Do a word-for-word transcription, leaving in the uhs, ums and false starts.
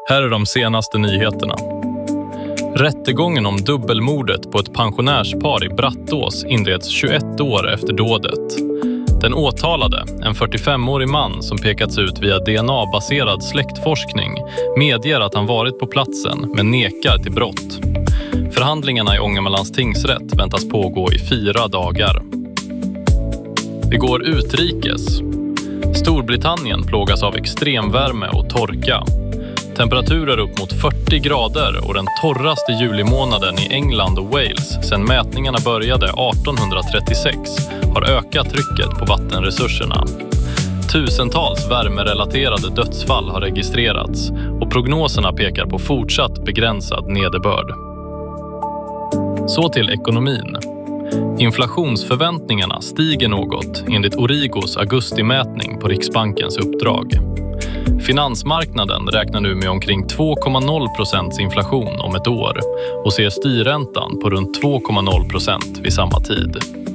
Här är de senaste nyheterna. Rättegången om dubbelmordet på ett pensionärspar i Brattås inleds tjugoett år efter dådet. Den åtalade, en fyrtiofemårig man som pekats ut via D N A-baserad släktforskning, medger att han varit på platsen men nekar till brott. Förhandlingarna i Ångermanlands tingsrätt väntas pågå i fyra dagar. Vi går utrikes. Storbritannien plågas av extremvärme och torka. Temperaturer upp mot fyrtio grader och den torraste julimånaden i England och Wales sedan mätningarna började artonhundratrettiosex har ökat trycket på vattenresurserna. Tusentals värmerelaterade dödsfall har registrerats och prognoserna pekar på fortsatt begränsad nederbörd. Så till ekonomin. Inflationsförväntningarna stiger något enligt Origos augustimätning på Riksbankens uppdrag. Finansmarknaden räknar nu med omkring två komma noll procent inflation om ett år och ser styrräntan på runt två komma noll procent vid samma tid.